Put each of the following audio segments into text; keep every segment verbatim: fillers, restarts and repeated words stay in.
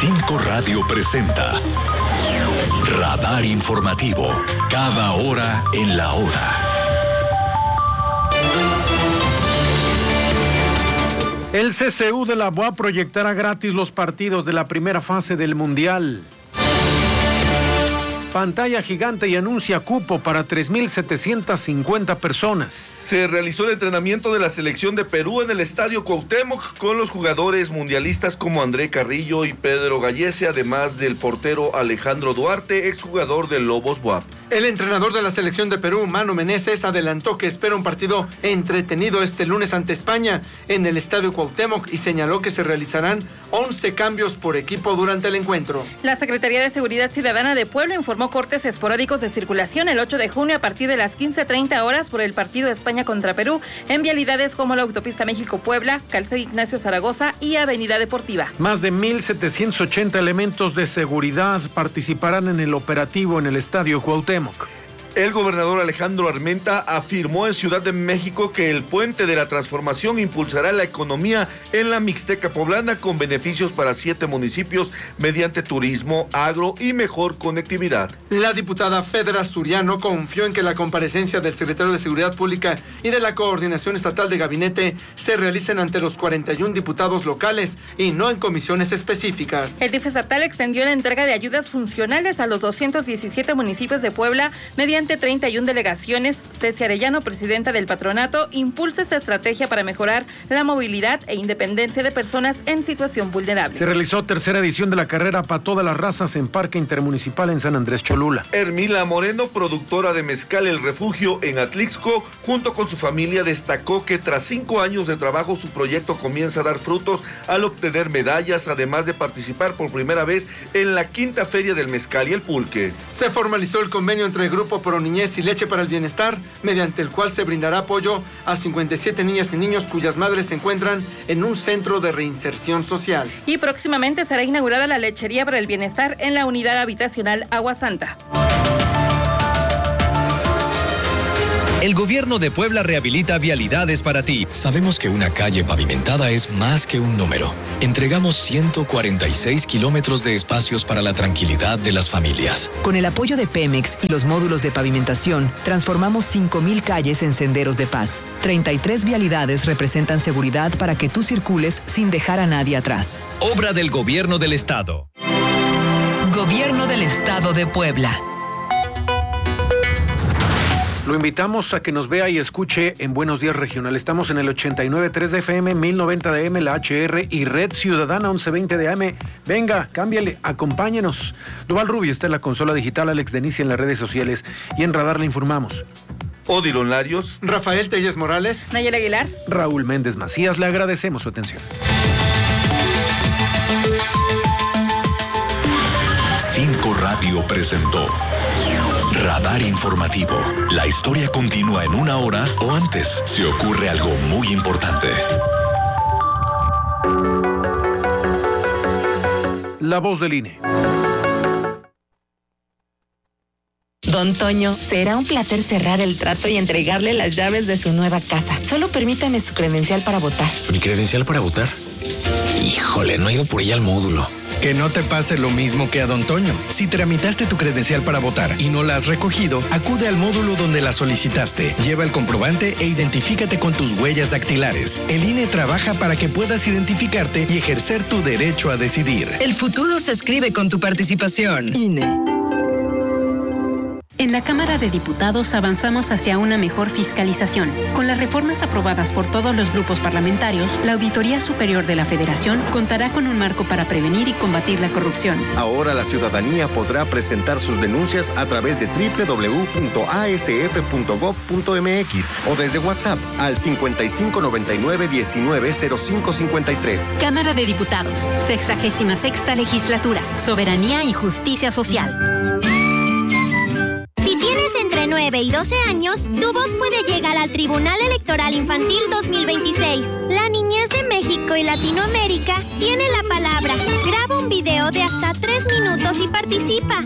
Cinco Radio presenta Radar Informativo, cada hora en la hora. El C C U de la U A P proyectará gratis los partidos de la primera fase del Mundial. Pantalla gigante y anuncia cupo para tres mil setecientas cincuenta personas. Se realizó el entrenamiento de la selección de Perú en el Estadio Cuauhtémoc con los jugadores mundialistas como André Carrillo y Pedro Gallese, además del portero Alejandro Duarte, exjugador del Lobos B U A P. El entrenador de la selección de Perú, Mano Meneses, adelantó que espera un partido entretenido este lunes ante España en el Estadio Cuauhtémoc y señaló que se realizarán once cambios por equipo durante el encuentro. La Secretaría de Seguridad Ciudadana de Puebla informó cortes esporádicos de circulación el ocho de junio a partir de las quince treinta horas por el partido España contra Perú en vialidades como la autopista México-Puebla, Calzada Ignacio Zaragoza y Avenida Deportiva. Más de mil setecientos ochenta elementos de seguridad participarán en el operativo en el Estadio Cuauhtémoc. El gobernador Alejandro Armenta afirmó en Ciudad de México que el Puente de la Transformación impulsará la economía en la Mixteca poblana con beneficios para siete municipios mediante turismo, agro y mejor conectividad. La diputada Fedra Asturiano confió en que la comparecencia del secretario de Seguridad Pública y de la Coordinación Estatal de Gabinete se realicen ante los cuarenta y un diputados locales y no en comisiones específicas. El D I F estatal extendió la entrega de ayudas funcionales a los doscientos diecisiete municipios de Puebla mediante treinta y una delegaciones. Ceci Arellano, presidenta del patronato, impulsa esta estrategia para mejorar la movilidad e independencia de personas en situación vulnerable. Se realizó tercera edición de la carrera para todas las razas en Parque Intermunicipal en San Andrés Cholula. Hermila Moreno, productora de Mezcal El Refugio en Atlixco, junto con su familia, destacó que tras cinco años de trabajo su proyecto comienza a dar frutos al obtener medallas, además de participar por primera vez en la quinta feria del mezcal y el pulque. Se formalizó el convenio entre el Grupo Pro Niñez y Leche para el Bienestar, mediante el cual se brindará apoyo a cincuenta y siete niñas y niños cuyas madres se encuentran en un centro de reinserción social. Y próximamente será inaugurada la Lechería para el Bienestar en la unidad habitacional Agua Santa. El gobierno de Puebla rehabilita vialidades para ti. Sabemos que una calle pavimentada es más que un número. Entregamos ciento cuarenta y seis kilómetros de espacios para la tranquilidad de las familias. Con el apoyo de Pemex y los módulos de pavimentación, transformamos cinco mil calles en senderos de paz. treinta y tres vialidades representan seguridad para que tú circules sin dejar a nadie atrás. Obra del Gobierno del Estado. Gobierno del Estado de Puebla. Lo invitamos a que nos vea y escuche en Buenos Días Regional. Estamos en el ochenta y nueve punto tres de F M, mil noventa de A M, la H R y Red Ciudadana once veinte de A M. Venga, cámbiale, acompáñenos. Duval Rubio está en la consola digital, Alex Denicia en las redes sociales y en Radar le informamos. Odilon Larios, Rafael Telles Morales, Nayel Aguilar, Raúl Méndez Macías, le agradecemos su atención. Cinco Radio presentó Radar Informativo. La historia continúa en una hora o antes. Se ocurre algo muy importante. La voz del I N E. Don Toño, será un placer cerrar el trato y entregarle las llaves de su nueva casa. Solo permítame su credencial para votar. ¿Mi credencial para votar? Híjole, no he ido por ella al módulo. Que no te pase lo mismo que a Don Toño. Si tramitaste tu credencial para votar y no la has recogido, acude al módulo donde la solicitaste. Lleva el comprobante e identifícate con tus huellas dactilares. El I N E trabaja para que puedas identificarte y ejercer tu derecho a decidir. El futuro se escribe con tu participación. I N E. En la Cámara de Diputados avanzamos hacia una mejor fiscalización. Con las reformas aprobadas por todos los grupos parlamentarios, la Auditoría Superior de la Federación contará con un marco para prevenir y combatir la corrupción. Ahora la ciudadanía podrá presentar sus denuncias a través de doble u doble u doble u punto a s f punto gob punto m x o desde WhatsApp al cincuenta y cinco noventa y nueve diecinueve cero cinco cincuenta y tres. Cámara de Diputados, sexagésima sexta Legislatura, Soberanía y Justicia Social. Si tienes entre nueve y doce años, tu voz puede llegar al Tribunal Electoral Infantil dos mil veintiséis. La niñez de México y Latinoamérica tiene la palabra. Graba un video de hasta tres minutos y participa.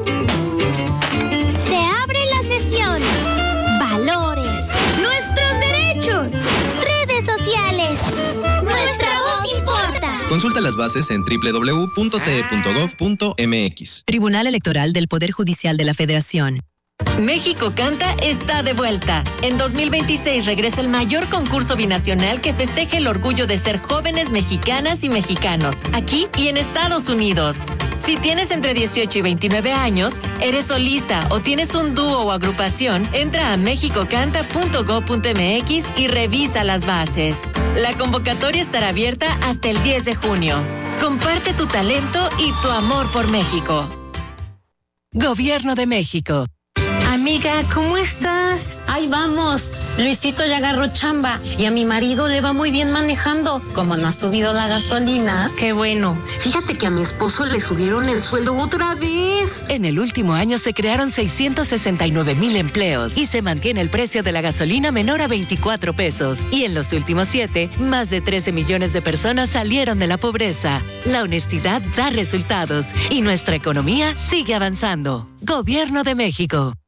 Se abre la sesión. Valores. Nuestros derechos. Redes sociales. Nuestra voz importa. Consulta las bases en doble u doble u doble u punto t e punto gov punto m x. Tribunal Electoral del Poder Judicial de la Federación. México Canta está de vuelta. En dos mil veintiséis regresa el mayor concurso binacional que festeja el orgullo de ser jóvenes mexicanas y mexicanos, aquí y en Estados Unidos. Si tienes entre dieciocho y veintinueve años, eres solista o tienes un dúo o agrupación, entra a mexico canta punto gov punto m x y revisa las bases. La convocatoria estará abierta hasta el diez de junio. Comparte tu talento y tu amor por México. Gobierno de México. Amiga, ¿cómo estás? Ahí vamos. Luisito ya agarró chamba y a mi marido le va muy bien manejando. Como no ha subido la gasolina. Qué bueno. Fíjate que a mi esposo le subieron el sueldo otra vez. En el último año se crearon seiscientos sesenta y nueve mil empleos y se mantiene el precio de la gasolina menor a veinticuatro pesos. Y en los últimos siete, más de trece millones de personas salieron de la pobreza. La honestidad da resultados y nuestra economía sigue avanzando. Gobierno de México.